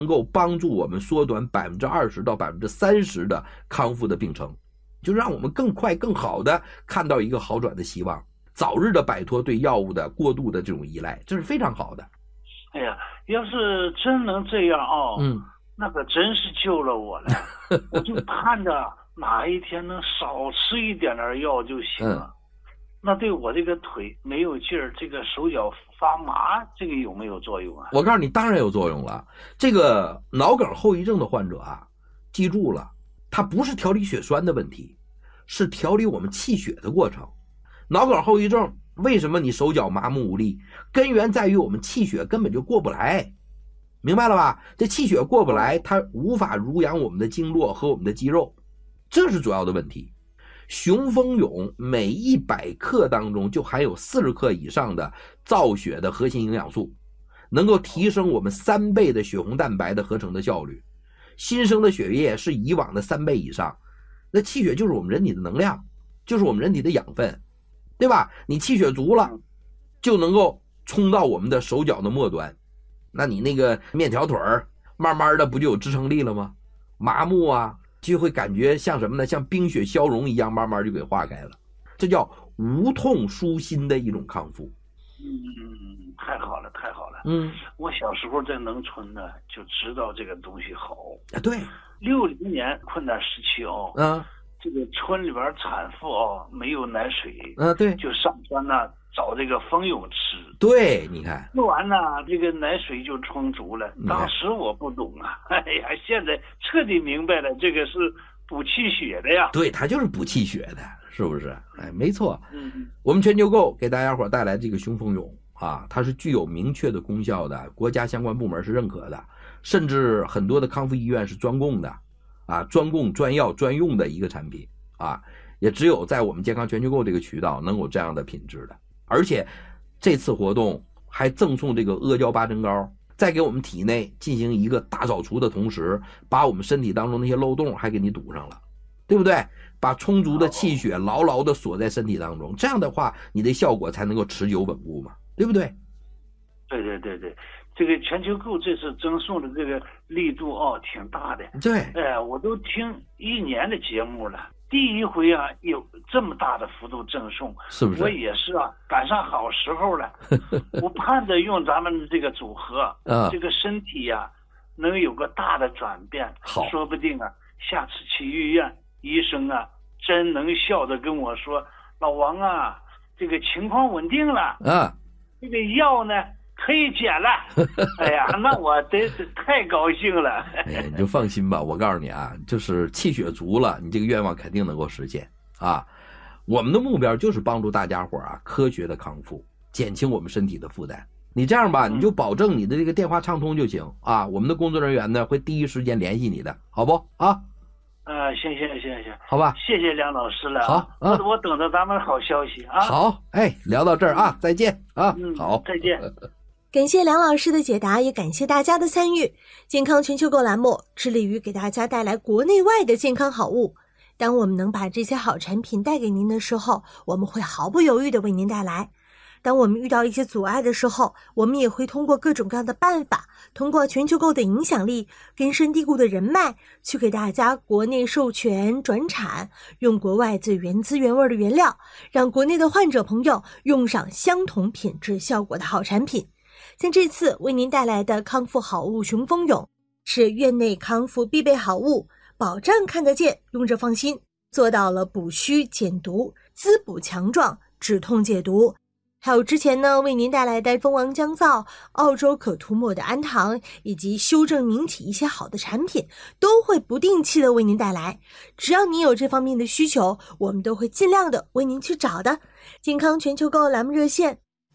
能够帮助我们缩短20%到30%的康复的病程，就让我们更快更好的看到一个好转的希望，早日的摆脱对药物的过度的这种依赖，这是非常好的。 哎呀，要是真能这样那可真是救了我了。我就盼着哪一天能少吃一点药就行了。那对我这个腿没有劲儿，这个手脚发麻，这个有没有作用啊？ 我告诉你，当然有作用了。这个脑梗后遗症的患者啊，记住了，它不是调理血栓的问题，是调理我们气血的过程。脑梗后遗症为什么你手脚麻木无力？根源在于我们气血根本就过不来，明白了吧？这气血过不来，它无法濡养我们的经络和我们的肌肉，这是主要的问题。雄风勇每100克当中就含有40克以上的造血的核心营养素，能够提升我们3倍的血红蛋白的合成的效率，新生的血液是以往的3倍以上。那气血就是我们人体的能量，就是我们人体的养分，对吧？你气血足了，就能够冲到我们的手脚的末端，那你那个面条腿儿慢慢的不就有支撑力了吗？麻木啊，就会感觉像什么呢？像冰雪消融一样，慢慢就给化开了。这叫无痛舒心的一种康复。 太好了，太好了。我小时候在农村呢，就知道这个东西好。 对 ，60年困难时期这个村里边产妇没有奶水， 对， 就上山呢找这个蜂蛹吃。 对，你看吃完呢，这个奶水就充足了。当时我不懂啊，哎呀，现在彻底明白了，这个是补气血的呀。 对，它就是补气血的，是不是？哎，没错。我们全球购给大家伙带来这个雄风勇啊，它是具有明确的功效的，国家相关部门是认可的，甚至很多的康复医院是专供的啊，专供专药专用的一个产品啊，也只有在我们健康全球购这个渠道能有这样的品质的。而且这次活动还赠送这个阿胶八珍膏，在给我们体内进行一个大扫除的同时，把我们身体当中那些漏洞还给你堵上了，对不对？把充足的气血牢牢的锁在身体当中，这样的话你的效果才能够持久稳固嘛，对不对？ 对对对对，这个全球购这次赠送的这个力度挺大的。 对， 我都听1年的节目了，第一回啊有这么大的幅度赠送， 是不是？ 我也是赶上好时候了。我盼着用咱们这个组合这个身体能有个大的转变。 好， 说不定下次去医院，医生真能笑着跟我说，老王这个情况稳定了这个药呢可以减了。哎呀，那我真是太高兴了。 哎，你就放心吧，我告诉你就是气血足了，你这个愿望肯定能够实现我们的目标就是帮助大家伙科学的康复，减轻我们身体的负担。你这样吧，你就保证你的这个电话畅通就行我们的工作人员呢会第一时间联系你的，好不行， 好吧， 谢谢梁老师了。 好， 我等着咱们好消息好，聊到这儿再见好， 再见。 感谢梁老师的解答，也感谢大家的参与。健康全球购栏目致力于给大家带来国内外的健康好物。当我们能把这些好产品带给您的时候，我们会毫不犹豫地为您带来。当我们遇到一些阻碍的时候，我们也会通过各种各样的办法，通过全球购的影响力、根深蒂固的人脉，去给大家国内授权转产，用国外最原汁原味的原料，让国内的患者朋友用上相同品质效果的好产品。像这次为您带来的康复好物雄风勇，是院内康复必备好物，保障看得见，用着放心，做到了补虚减毒、滋补强壮、止痛解毒。还有之前呢为您带来的蜂王姜皂、澳洲可涂抹的氨糖，以及修正名体一些好的产品，都会不定期的为您带来。只要您有这方面的需求，我们都会尽量的为您去找的。健康全球购栏目热线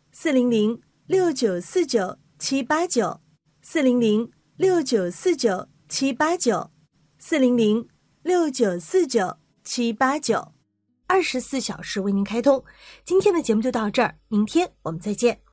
4006949-789 4006949-789 4006949-789，24小时为您开通。今天的节目就到这儿，明天我们再见。